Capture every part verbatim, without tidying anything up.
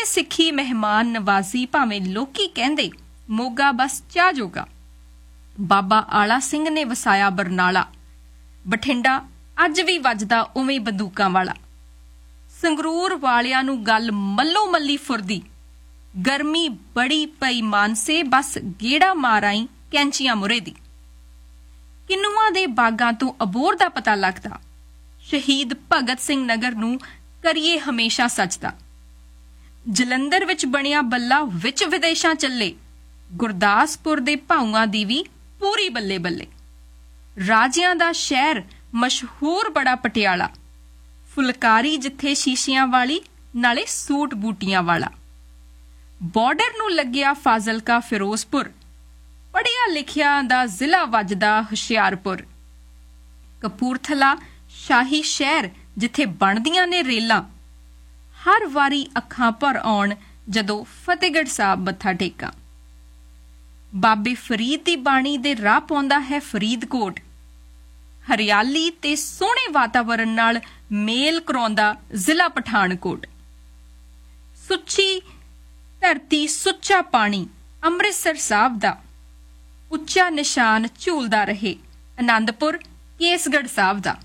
ਸਿੱਖੀ ਮਹਿਮਾਨ ਨਵਾਜ਼ੀ ਭਾਵੇਂ ਲੋਕੀ ਕਹਿੰਦੇ ਮੋਗਾ ਬਸ ਚਾਹ ਜੋਗਾ। ਬਾਬਾ ਆਲਾ ਸਿੰਘ ਨੇ ਵਸਾਇਆ ਬਰਨਾਲਾ, ਬਠਿੰਡਾ ਅੱਜ ਵੀ ਵੱਜਦਾ ਉਵੇਂ ਬੰਦੂਕਾਂ ਵਾਲਾ। ਸੰਗਰੂਰ ਵਾਲਿਆਂ ਨੂੰ ਗੱਲ ਮੱਲੋ ਮੱਲੀ ਫੁਰਦੀ, ਗਰਮੀ ਬੜੀ ਪਈ ਮਾਨਸੇ ਬਸ ਗੇੜਾ ਮਾਰਾਈ ਕੈਂਚੀਆਂ ਮੁਰੇ ਦੀ। ਕਿੰਨੂਆਂ ਦੇ ਬਾਗਾਂ ਤੋਂ ਅਬੋਹਰ ਦਾ ਪਤਾ ਲੱਗਦਾ, ਸ਼ਹੀਦ ਭਗਤ ਸਿੰਘ ਨਗਰ ਨੂੰ ਕਰੀਏ ਹਮੇਸ਼ਾ ਸਜਦਾ। ਜਲੰਧਰ ਵਿੱਚ ਬਣਿਆ ਬੱਲਾ ਵਿੱਚ ਵਿਦੇਸ਼ਾਂ ਚੱਲੇ, ਗੁਰਦਾਸਪੁਰ ਦੇ ਭਾਊਆਂ ਦੀ ਵੀ ਪੂਰੀ ਬੱਲੇ ਬੱਲੇ। ਰਾਜਿਆਂ ਦਾ ਸ਼ਹਿਰ ਮਸ਼ਹੂਰ ਬੜਾ ਪਟਿਆਲਾ, ਫੁਲਕਾਰੀ ਜਿੱਥੇ ਸ਼ੀਸ਼ਿਆਂ ਵਾਲੀ ਨਾਲੇ ਸੂਟ ਬੂਟੀਆਂ ਵਾਲਾ। ਬਾਰਡਰ ਨੂੰ ਲੱਗਿਆ ਫਾਜ਼ਿਲਕਾ ਫਿਰੋਜ਼ਪੁਰ, ਪੜ੍ਹਿਆ ਲਿਖਿਆ ਦਾ ਜ਼ਿਲ੍ਹਾ ਵੱਜਦਾ ਹੁਸ਼ਿਆਰਪੁਰ। ਕਪੂਰਥਲਾ ਸ਼ਾਹੀ ਸ਼ਹਿਰ ਜਿੱਥੇ ਬਣਦੀਆਂ ਨੇ ਰੇਲਾਂ, ਹਰ ਵਾਰੀ ਅੱਖਾਂ ਭਰ ਆਉਣ ਜਦੋਂ ਫਤਿਹਗੜ੍ਹ ਸਾਹਿਬ ਮੱਥਾ ਟੇਕਾਂ। ਬਾਬੇ ਫਰੀਦ ਦੀ ਬਾਣੀ ਦੇ ਰਾਹ ਪਾਉਂਦਾ ਹੈ ਫਰੀਦਕੋਟ, ਹਰਿਆਲੀ ਤੇ ਸੋਹਣੇ ਵਾਤਾਵਰਨ ਨਾਲ ਮੇਲ ਕਰਾਉਂਦਾ ਜ਼ਿਲ੍ਹਾ ਪਠਾਨਕੋਟ। ਸੁੱਚੀ ਧਰਤੀ ਸੁੱਚਾ ਪਾਣੀ ਅੰਮ੍ਰਿਤਸਰ ਸਾਹਿਬ ਦਾ, ਉੱਚਾ ਨਿਸ਼ਾਨ ਝੂਲਦਾ ਰਹੇ ਆਨੰਦਪੁਰ ਕੇਸਗੜ੍ਹ ਸਾਹਿਬ ਦਾ।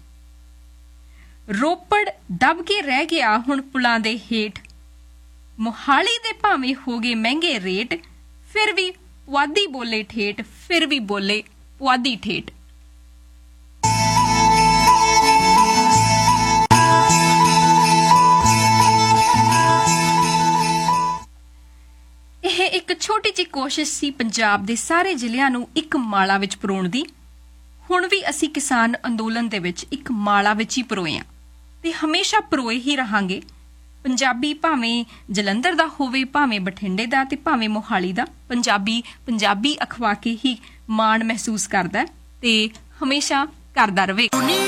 ਰੋਪੜ ਦਬ ਕੇ ਰਹਿ ਗਿਆ ਹੁਣ ਪੁਲਾਂ ਦੇ ਹੇਠ, ਮੋਹਾਲੀ ਦੇ ਭਾਵੇਂ ਹੋ ਗਏ ਮਹਿੰਗੇ ਰੇਟ, ਫਿਰ ਵੀ ਪੁਆਧੀ ਬੋਲੇ ਠੇਠ, ਫਿਰ ਵੀ ਬੋਲੇ ਪੁਆਧੀ ਠੇਠ। ਇਹ ਇੱਕ ਛੋਟੀ ਜਿਹੀ ਕੋਸ਼ਿਸ਼ ਸੀ ਪੰਜਾਬ ਦੇ ਸਾਰੇ ਜ਼ਿਲ੍ਹਿਆਂ ਨੂੰ ਇੱਕ ਮਾਲਾ ਵਿੱਚ ਪਰੋਣ ਦੀ। ਹੁਣ ਵੀ ਅਸੀਂ ਕਿਸਾਨ ਅੰਦੋਲਨ ਦੇ ਵਿੱਚ ਇੱਕ ਮਾਲਾ ਵਿੱਚ ਹੀ ਪਰੋਏ ਹਾਂ ਤੇ ਹਮੇਸ਼ਾ ਪਰੋਏ ਹੀ ਰਹਾਂਗੇ। ਪੰਜਾਬੀ ਭਾਵੇਂ ਜਲੰਧਰ ਦਾ ਹੋਵੇ, ਭਾਵੇਂ ਬਠਿੰਡੇ ਦਾ ਤੇ ਭਾਵੇਂ ਮੋਹਾਲੀ ਦਾ, ਪੰਜਾਬੀ ਪੰਜਾਬੀ ਅਖਵਾ ਕੇ ਹੀ ਮਾਣ ਮਹਿਸੂਸ ਕਰਦਾ ਤੇ ਹਮੇਸ਼ਾ ਕਰਦਾ ਰਹੇ।